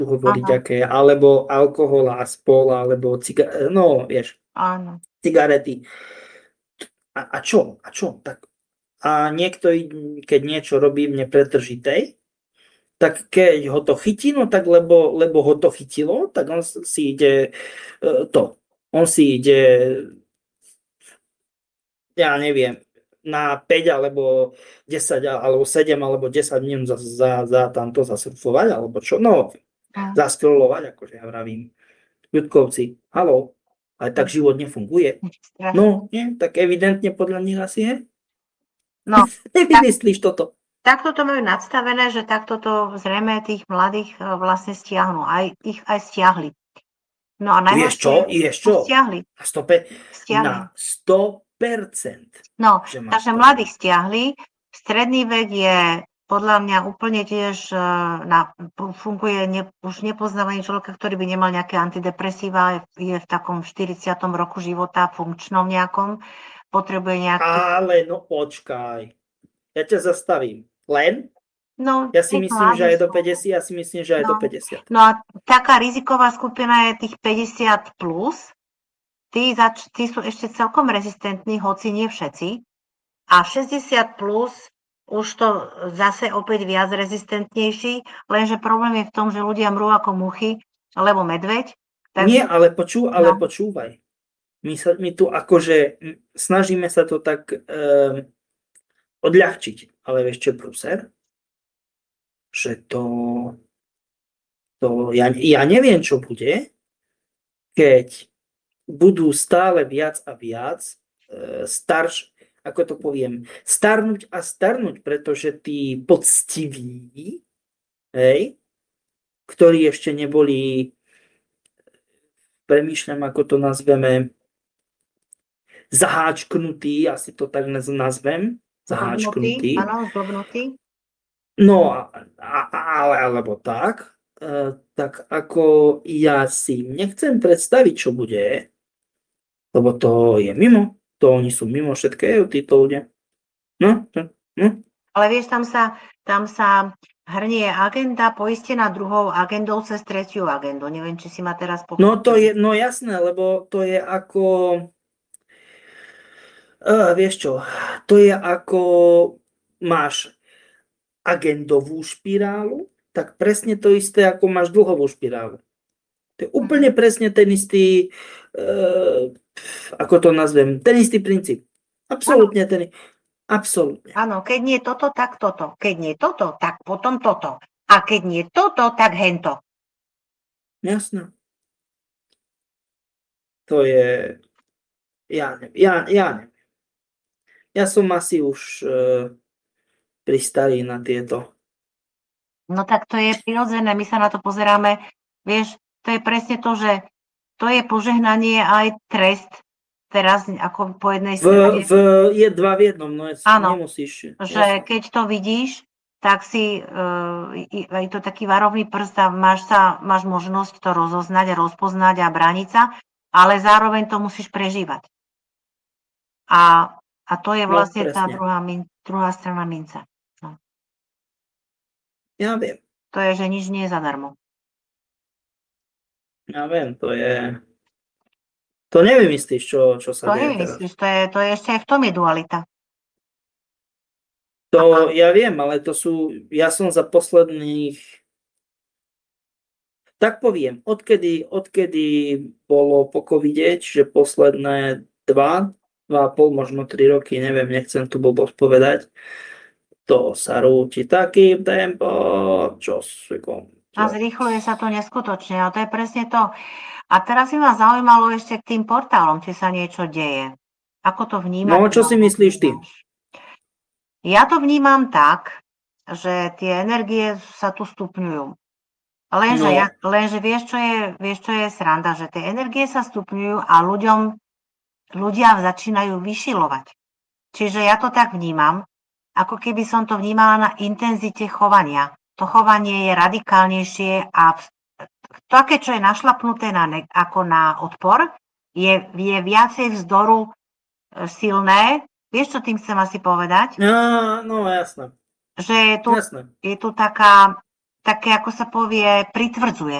hovoriť, Áno, aké, alebo alkohol a spol, alebo no, vieš, áno. cigarety. A čo? A čo? Tak. A niekto, keď niečo robí v nepretržitej, tak keď ho to chytí, no tak lebo ho to chytilo, tak on si ide on si ide, ja neviem, na 5 alebo 10 alebo 7 alebo 10 minút za tamto zasurfovať, alebo čo, no, zaskrolovať, akože ja vravím. Ľudkovci, haló, ale tak život nefunguje. No, nie, tak evidentne podľa nich asi je. No, Nevymyslíš toto. takto to majú nadstavené, že takto to zrejme tých mladých vlastne stiahnu. Ich aj stiahli. No a Vieš čo? stiahli. Na 100%. No, Že ma takže stiahli. mladých stiahli. Stredný vek je podľa mňa úplne tiež funguje, už nepoznávaný človeka, ktorý by nemal nejaké antidepresíva, je v takom 40. roku života, funkčnom nejakom, potrebuje nejaký... Ale no počkaj. Ja ťa zastavím. Len? No, Ja si tí myslím, že mladí aj do sú. 50, ja si myslím, že aj do 50. No a taká riziková skupina je tých 50 plus. Tí sú ešte celkom rezistentní, hoci nie všetci. A 60 plus už to zase opäť viac rezistentnejší, lenže problém je v tom, že ľudia mrú ako muchy, alebo medveď. Nie, ale No. počúvaj. My tu akože snažíme sa to tak odľahčiť. Ale vieš čo, prúser? Že ja neviem, čo bude, keď budú stále viac a viac ako to poviem, starnúť a starnúť, pretože tí poctiví, hej, ktorí ešte neboli, premýšľam, ako to nazveme, zaháčknutí, asi to tak nazvem, zaháčknutí. Áno, zblbnutí. No, alebo tak, tak ako ja si nechcem predstaviť, čo bude, lebo to je mimo, to oni sú mimo všetkého, títo ľudia. No. Ale vieš, tam sa hrnie agenda poistená druhou agendou cez tretiu agendu. Neviem, či si ma teraz pochopil. No to je, no jasné, lebo to je ako, vieš čo, to je ako máš agendovú špirálu, tak presne to isté, ako máš dlhovú špirálu. To je úplne presne ten istý, ako to nazvem, ten istý princíp. Absolútne ten. Absolútne. Áno, keď nie toto, tak toto. Keď nie toto, tak potom toto. A keď nie toto, tak hento. Jasné. To je, ja neviem. Ja som asi už pristarý na tieto. No tak to je prirodzené, my sa na to pozeráme. Vieš, to je presne to, že to je požehnanie aj trest. Teraz ako po jednej strane. Je dva v jednom, no nemusíš. Že keď to vidíš, tak si je to taký varovný prst a máš možnosť to rozoznať, rozpoznať a brániť sa, ale zároveň to musíš prežívať. A to je vlastne tá druhá strana mince. No. Ja viem. To je, že nič nie je zadarmo. Ja viem, to je... To nevymyslíš, čo sa deje teraz. To je ešte aj v tom je dualita. To ja viem, ale ja som za posledných, tak poviem, odkedy bolo po covide, čiže posledné 2,5, možno 3 roky, neviem, nechcem tu blbosť povedať, to sa rúti takým tempom, čo si A zrýchluje sa to neskutočne, a to je presne to. A teraz by ma zaujímalo ešte k tým portálom, či sa niečo deje. Ako to vnímať? No, čo si myslíš ty? Ja to vnímam tak, že tie energie sa tu stupňujú. Lenže vieš, čo je sranda, že tie energie sa stupňujú a ľudia začínajú vyšilovať. Čiže ja to tak vnímam, ako keby som to vnímala na intenzite chovania. To chovanie je radikálnejšie a také, čo je našlapnuté ako na odpor, je viacej vzdoru silné. Vieš, čo tým chcem asi povedať? No, jasné. Že je tu taká, také, ako sa povie, pritvrdzuje.